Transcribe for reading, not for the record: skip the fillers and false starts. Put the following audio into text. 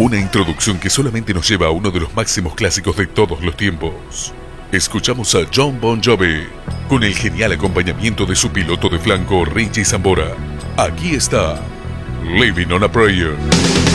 Una introducción que solamente nos lleva a uno de los máximos clásicos de todos los tiempos. Escuchamos a Jon Bon Jovi, con el genial acompañamiento de su piloto de flanco Richie Sambora. Aquí está, Living on a Prayer.